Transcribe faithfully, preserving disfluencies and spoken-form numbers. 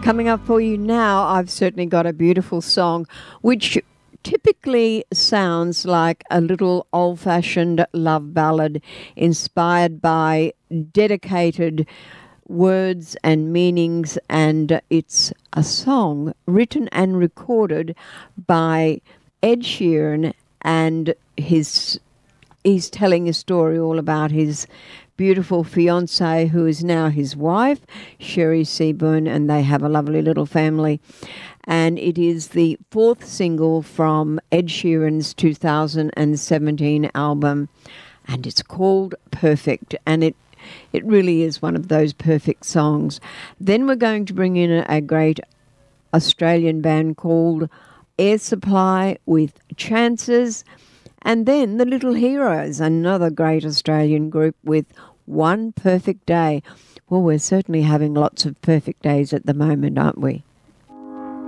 Coming up for you now, I've certainly got a beautiful song which typically sounds like a little old-fashioned love ballad inspired by dedicated words and meanings, and it's a song written and recorded by Ed Sheeran, and his he's telling a story all about his beautiful fiancée, who is now his wife, Sherry Seaburn, and they have a lovely little family. And it is the fourth single from Ed Sheeran's two thousand seventeen album, and it's called Perfect, and it it really is one of those perfect songs. Then we're going to bring in a, a great Australian band called Air Supply with Chances. And then The Little Heroes, another great Australian group with One Perfect Day. Well, we're certainly having lots of perfect days at the moment, aren't we?